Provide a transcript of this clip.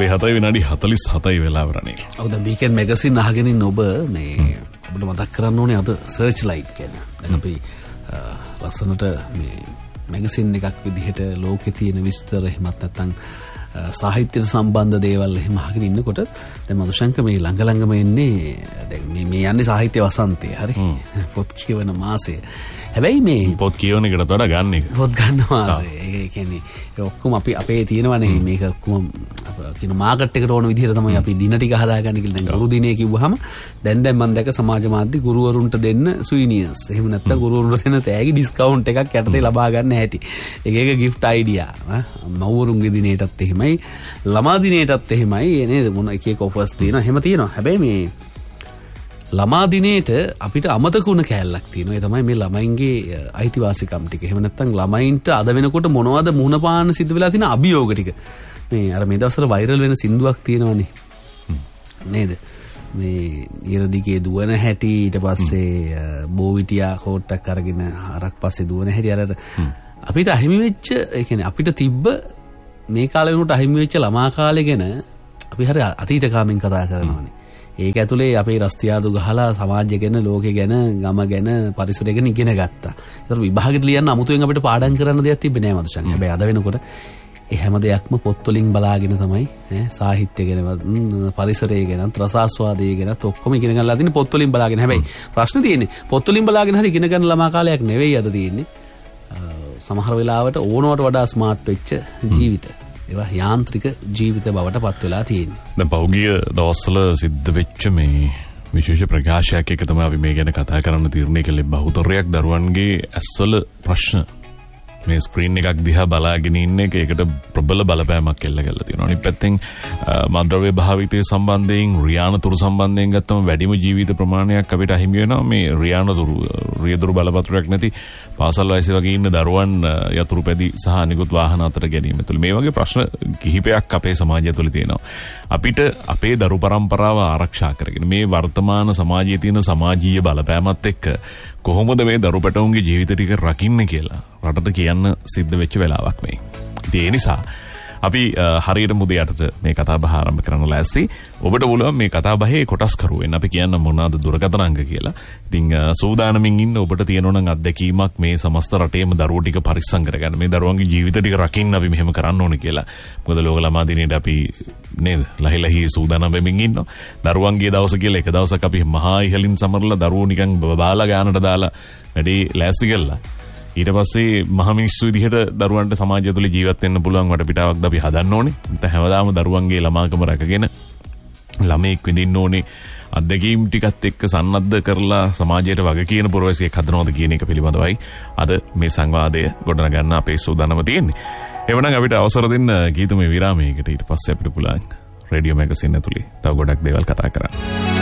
9:47 වෙලාව රණේ. ඔව් දැන් වීකෙන්ඩ් මැගසින් අහගෙන ඉන්න ඔබ මේ ඔබට මතක් කරන්න ඕනේ අද සර්ච් ලයිට් ගැන. දැන් අපි ලස්සනට මේ මැගසින් එකක් විදිහට ලෝකේ තියෙන විස්තර එහෙමත් නැත්නම් සාහිත්‍යයට සම්බන්ධ දේවල් එහෙම අහගෙන ඉන්නකොට දැන් මදුශංක මේ ළඟම එන්නේ දැන් මේ යන්නේ සාහිත්‍ය වසන්තය හරි පොත් කියවන මාසය. හැබැයි මේ පොත් කියවන එකට වඩා ගන්න එක. පොත් ගන්න මාසය. ඒ කියන්නේ ඔක්කොම අපි අපේ තියෙනවනේ මේක ඔක්කොම කියන මාකට් එකට ඕන විදිහට තමයි අපි දින ටික හදාගන්න කියලා. දැන් ගුරු දිනේ කිව්වහම දැන් මම දැක සමාජ මාධ්‍ය ගුරුවරුන්ට දෙන්න සුවිනියර්ස්. එහෙම නැත්නම් ගුරුවරුන්ට දෙන්න තෑගි ඩිස්කවුන්ට් එකක් යටතේ ලබා ගන්න හැටි. එක ගිෆ්ට් අයිඩියා. මව්වරුන්ගේ දිනේටත් එහෙමයි ළමා දිනේටත් එහෙමයි නේද මොන එක ඔෆර්ස් තියෙනවා. එහෙම තියෙනවා. හැබැයි මේ ළමා දිනේට අපිට අමතක වුණ කෑල්ලක් තියෙනවා. ඒ තමයි මේ ළමයින්ගේ අයිතිවාසිකම් ටික. එහෙම නැත්නම් ළමයින්ට අද වෙනකොට මොනවද මුහුණ පාන්න සිද්ධ වෙලා තියෙන අභියෝග ටික. මේ අර මේ දවස්වල වෛරල් වෙන සින්දුවක් තියෙනවනේ. නේද? මේ ඊරදිගේ දුවන හැටි ඊට පස්සේ බෝවිටියා කෝට්ටක් අරගෙන හරක් පස්සේ දුවන හැටි අර අපිට අහිමි වෙච්ච ඒ කියන්නේ අපිට තිබ්බ මේ කාලේ වෙනකොට අහිමි වෙච්ච ළමා කාලේ ගැන අපි හරිය අතීතකාමෙන් කතා කරනවානේ. ඒක ඇතුලේ අපේ රස්තියාදු ගහලා සමාජය ගැන ලෝකෙ ගැන ගම ගැන පරිසරය ගැන ඉගෙන ගත්තා. ඒතර විභාගෙට ලියන්න අමුතුවෙන් අපිට පාඩම් කරන්න දෙයක් තිබ්බේ නෑ මදුෂන්. හැබැයි අද වෙනකොට ඒ හැම දෙයක්ම පොත් වලින් බලාගෙන තමයි සාහිත්‍ය ගැන පරිසරය ගැන රසාස්වාදය ගැන ඔක්කොම ඉගෙන ගන්නලා තියෙන්නේ පොත් වලින් බලාගෙන. හැබැයි ප්‍රශ්නේ තියෙන්නේ පොත් වලින් බලාගෙන හරි ඉගෙන ගන්න ළමා කාලයක් නෙවෙයි අද තියෙන්නේ. සමහර වෙලාවට ඕනවට වඩා ස්මාර්ට් වෙච්ච ජීවිත. ඒවා යාන්ත්‍රික ජීවිත බවට පත් වෙලා තියෙන්නේ. දැන් පහුගිය දවස්වල සිද්ධ වෙච්ච මේ විශේෂ ප්‍රකාශයක් එක තමයි අපි මේ ගැන කතා කරන්න තීරණය කළේ. බහුතරයක් දරුවන්ගේ ඇස්වල ප්‍රශ්න මේ ස්ක්‍රීන් එකක් දිහා බලාගෙන ඉන්න එක ඒකට ප්‍රබල බලපෑමක් එල්ල කරලා තියෙනවා. අනිත් පැත්තෙන් මද්ද්‍රව්‍ය භාවිතය සම්බන්ධයෙන් රියානතුරු සම්බන්ධයෙන් ගත්තම වැඩිම ජීවිත ප්‍රමාණයක් අපිට අහිමි වෙනවා මේ රියදුරු බලපත්‍රයක් නැති පාසල් වයසේ වගේ ඉන්න දරුවන් යතුරු පැදි සහ අනිකුත් වාහන අතර ගැනීම තුළ මේ වගේ ප්‍රශ්න කිහිපයක් අපේ සමාජය තුළ තියෙනවා. අපිට අපේ දරු පරම්පරාව ආරක්ෂා කරගෙන මේ වර්තමාන සමාජයේ තියෙන සමාජීය බලපෑමත් එක්ක කොහොමද මේ දරු පැටවුන්ගේ ජීවිත ටික රකින්න කියලා රටට කියන්න සිද්ධ වෙච්ච වෙලාවක් මේ. ඒ නිසා අපි හරියට මුදේ යටට මේ කතා බහ ආරම්භ කරන්න ලෑස්ති. ඔබට පුළුවන් මේ කතා බහේ කොටස් කරුවෙන් අපි කියන්න මොනවාද දුරකථන අංක කියලා. ඉතින් සූදානමින් ඉන්න ඔබට තියෙනවා නම් අත්දැකීමක් මේ සමස්ත රටේම දරුවෝ ටික පරිස්සම් කරගන්න. මේ දරුවන්ගේ ජීවිත ටික රකින්න අපි මෙහෙම කරන්න ඕනේ කියලා. මොකද ලෝක ළමා දිනේට අපි නේද ලහිලහි සූදානම් වෙමින් ඉන්නවා. දරුවන්ගේ දවස කියලා එක දවසක් අපි මහා ඉහලින් සමරලා දරුවෝ නිකන් බාලා ගානට දාලා වැඩි ලෑස්ති කළා. ඊට පස්සේ මහ මිනිස්සු විදිහට දරුවන්ට සමාජය තුළ ජීවත් වෙන්න පුළුවන් වටපිටාවක්ද අපි හදන්න ඕනේ. නැත්නම් හැමදාම දරුවන්ගේ ළමාකම රැකගෙන ළමෙක් විඳින්න ඕනේ. අත්දැකීම් ටිකත් එක්ක සන්නද්ධ කරලා සමාජයට වග කියන පුරවැසියෙක් හදනවද කියන එක පිළිබඳවයි අද මේ සංවාදය ගොඩනගන්න අපේ සූදානම තියෙන්නේ. එවනම් අපිට අවසර දෙන්න ගීතමය විරාමයකට ඊට පස්සේ අපිට පුළුවන් රේඩියෝ මැගසින් ඇතුලේ තව ගොඩක් දේවල් කතා කරන්න.